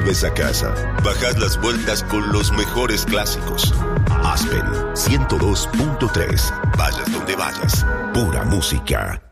vuelves a casa, bajas las vueltas con los mejores clásicos. Aspen 102.3. Vayas donde vayas. Pura música.